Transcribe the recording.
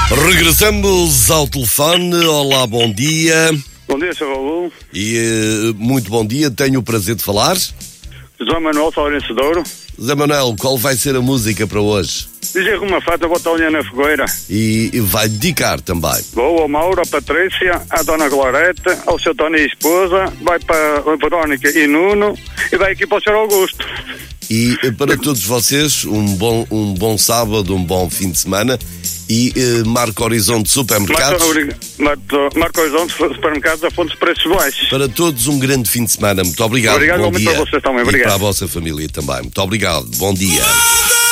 Regressamos ao telefone. Olá, bom dia. Bom dia, Sr. Raul. E muito bom dia, tenho o prazer de falar. José Manuel Saurense Douro. Zé Manuel, qual vai ser a música para hoje? Dizer que uma fata vou estar olhando na fogueira. E vai dedicar também. Vou ao Mauro, à Patrícia, à Dona Glorete, ao seu Tony e esposa, vai para a Verónica e Nuno e vai aqui para o Sr. Augusto. E para todos vocês, um bom sábado, um bom fim de semana. E Marco Horizonte Supermercados. Marco Horizonte Supermercados a fontes de preços baixos. Para todos um grande fim de semana. Muito obrigado. Obrigado bom muito dia. para vocês também. Obrigado. E para a vossa família também. Muito obrigado. Bom dia.